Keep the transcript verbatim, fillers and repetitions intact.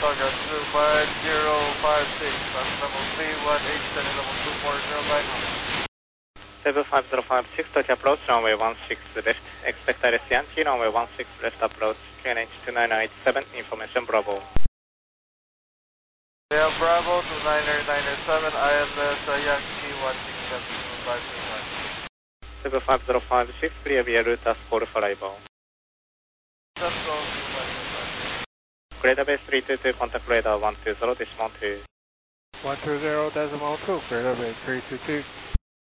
Target two five zero five six, that's level three one eight, setting level two four zero back. seven five zero five six, Tokyo approach, runway one six left, expect I R S Yankee, runway one six left approach, Q N H two nine nine eight seven, information Bravo. Yeah, Bravo to niner niner seven, I M S uh, Yankee one six seven two five two nine. seven five zero five six, clear via route as call for arrival. Let's go two five two five. Radar base three two two, contact radar one two zero, decimal two. one two zero decimal two, Radar base three two two.